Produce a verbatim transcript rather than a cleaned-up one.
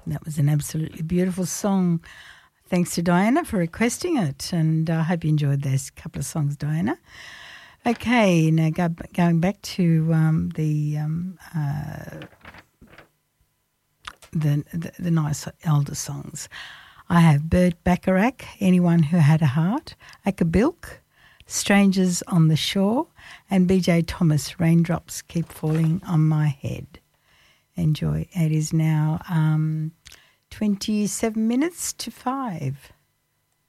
That was an absolutely beautiful song. Thanks to Diana for requesting it, and I hope you enjoyed those couple of songs, Diana. Okay, now go, going back to um, the, um, uh, the the the nice elder songs. I have Burt Bacharach, Anyone Who Had a Heart, Akabilk, Strangers on the Shore, and B J Thomas, Raindrops Keep Falling on My Head. Enjoy. It is now um, twenty-seven minutes to five.